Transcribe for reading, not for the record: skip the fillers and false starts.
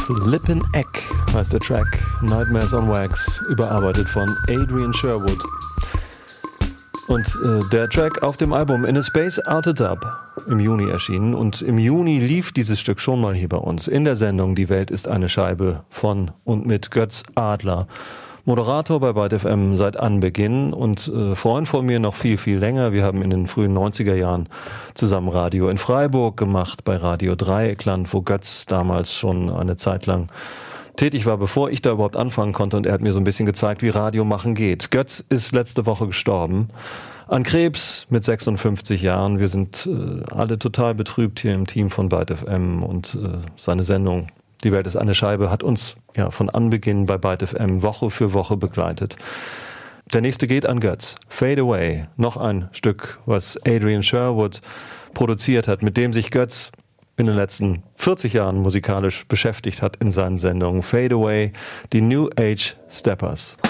Flippin' Egg heißt der Track, Nightmares on Wax, überarbeitet von Adrian Sherwood. Und der Track auf dem Album In a Space Out of Dub im Juni erschienen. Und im Juni lief dieses Stück schon mal hier bei uns in der Sendung Die Welt ist eine Scheibe von und mit Götz Adler. Moderator bei Byte FM seit Anbeginn und Freund von mir noch viel, viel länger. Wir haben in den frühen 90er Jahren zusammen Radio in Freiburg gemacht, bei Radio Dreieckland, wo Götz damals schon eine Zeit lang tätig war, bevor ich da überhaupt anfangen konnte. Und er hat mir so ein bisschen gezeigt, wie Radio machen geht. Götz ist letzte Woche gestorben an Krebs mit 56 Jahren. Wir sind alle total betrübt hier im Team von Byte FM und seine Sendung Die Welt ist eine Scheibe hat uns ja von Anbeginn bei Byte FM Woche für Woche begleitet. Der nächste geht an Götz. Fade Away, noch ein Stück, was Adrian Sherwood produziert hat, mit dem sich Götz in den letzten 40 Jahren musikalisch beschäftigt hat in seinen Sendungen. Fade Away, die New Age Steppers.